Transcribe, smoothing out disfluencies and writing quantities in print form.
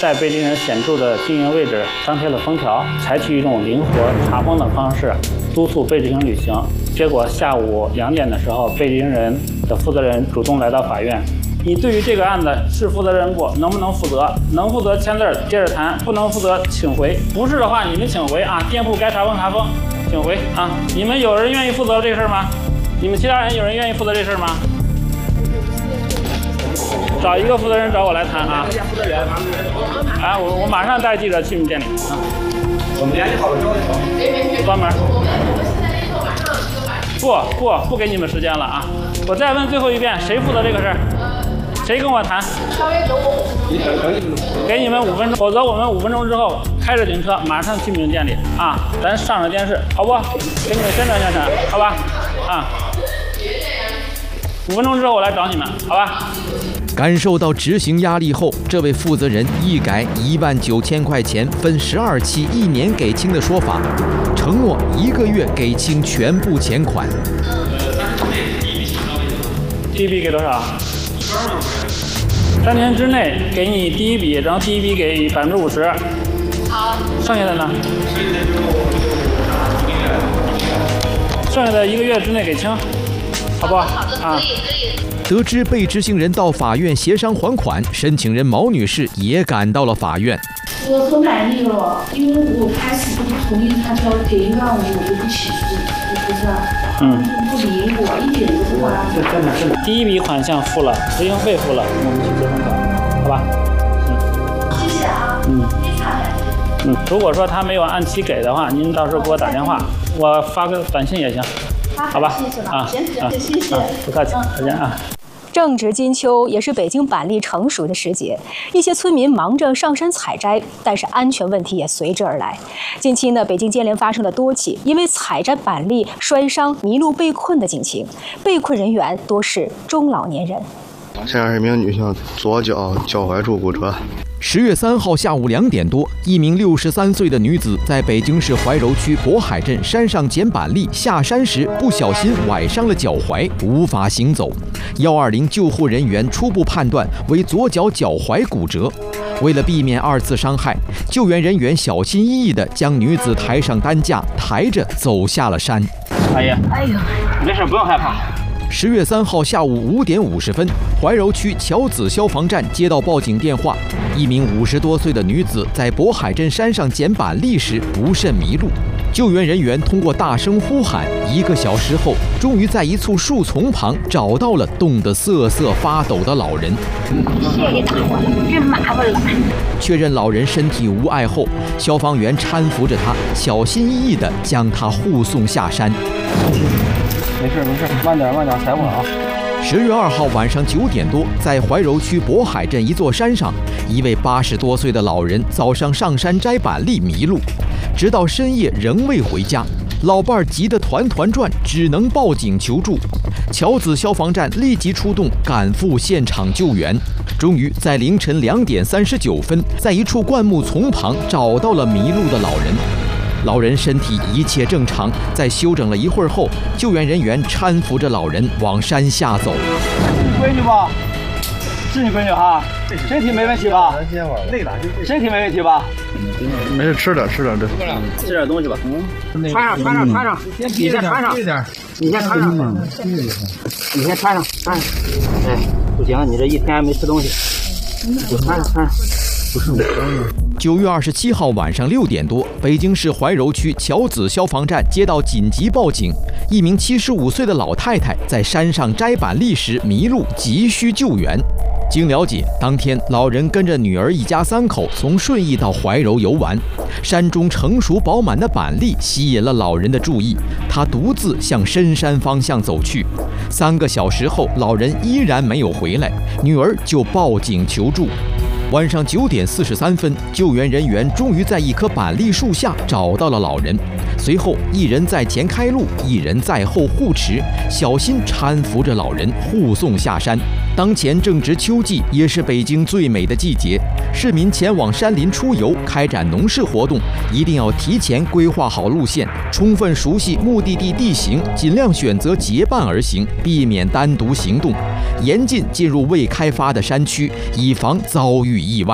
在被林人显著的经营位置张贴了封条，采取一种灵活查封的方式督促被执行履行。结果下午2点的时候，被执行人的负责人主动来到法院。你对于这个案子是负责人不？能不能负责？能负责签字接着谈，不能负责请回。不是的话，你们请回啊！店铺该查封查封，请回啊！你们有人愿意负责这个事儿吗？你们其他人有人愿意负责这事儿吗？找一个负责人找我来谈啊！哎，我马上带记者去你们店里啊。我们联系好了之后关门。不给你们时间了啊！我再问最后一遍，谁负责这个事儿？谁跟我谈？稍微等我。给你们5分钟，否则我们5分钟之后开着警车马上去你们店里啊！咱上了电视，好不？给你们宣传宣传，好吧？啊！5分钟之后我来找你们，好吧？ 感受到执行压力后，这位负责人一改19000块钱分12期1年给清的说法，承诺1个月给清全部钱款。 第一笔给多少？3天之内给你第一笔，然后第一笔给50%。好。剩下的呢？剩下的1个月之内给清，好不好？好的，可以。 得知被执行人到法院协商还款，申请人毛女士也赶到了法院。 我很满意了，因为我开始不同意他交给1万5，我就不起诉，不是吧？不理我，一点都不管。 第一笔款项付了，执行费付了，我们去结封条，好吧？ 谢谢啊。非常感谢。 如果说他没有按期给的话，您到时候给我打电话，我发个短信也行。好吧， 谢谢了啊，行，谢谢， 不客气，再见啊。 正值金秋，也是北京板栗成熟的时节，一些村民忙着上山采摘，但是安全问题也随之而来。近期呢，北京接连发生了多起因为采摘板栗摔伤、迷路被困的警情，被困人员多是中老年人。 71名女性左脚脚踝处骨折。 10月3号下午2点多，一名63岁的女子在北京市怀柔区渤海镇山上捡板栗，下山时不小心崴伤了脚踝，无法行走。120救护人员初步判断为左脚脚踝骨折。为了避免2次伤害，救援人员小心翼翼地将女子抬上担架，抬着走下了山。 阿姨，没事，不用害怕。 10月3号下午5点50分，怀柔区桥子消防站接到报警电话，一名50多岁的女子在渤海镇山上捡板栗时不慎迷路。救援人员通过大声呼喊，1个小时后，终于在一簇树丛旁找到了冻得瑟瑟发抖的老人。 谢谢大伙了，真麻烦了。 确认老人身体无碍后，消防员搀扶着他，小心翼翼地将他护送下山。 没事，慢点，踩我啊 ！10月2号晚上9点多，在怀柔区渤海镇一座山上，一位80多岁的老人早上上山摘板栗迷路，直到深夜仍未回家。老伴儿急得团团转，只能报警求助。桥子消防站立即出动，赶赴现场救援。终于在凌晨2点39分，在一处灌木丛旁找到了迷路的老人。老人身体一切正常，在休整了一会儿后，救援人员搀扶着老人往山下走。 是你闺女吧？是你闺女哈？身体没问题吧？身体没问题吧？ 没事，吃点这。 吃点东西吧。穿上，你先穿上。你先穿上。你先穿上。哎，不行，你这一天还没吃东西，你穿上。不是 9月27号晚上6点多，北京市怀柔区桥子消防站接到紧急报警，一名75岁的老太太在山上摘板栗时迷路，急需救援。经了解，当天老人跟着女儿一家3口从顺义到怀柔游玩，山中成熟饱满的板栗吸引了老人的注意，他独自向深山方向走去。3个小时后，老人依然没有回来，女儿就报警求助。晚上9点43分，救援人员终于在一棵板栗树下找到了老人。随后，一人在前开路，一人在后护持，小心搀扶着老人护送下山。当前正值秋季，也是北京最美的季节。市民前往山林出游、开展农事活动，一定要提前规划好路线，充分熟悉目的地地形，尽量选择结伴而行，避免单独行动，严禁进入未开发的山区，以防遭遇意外。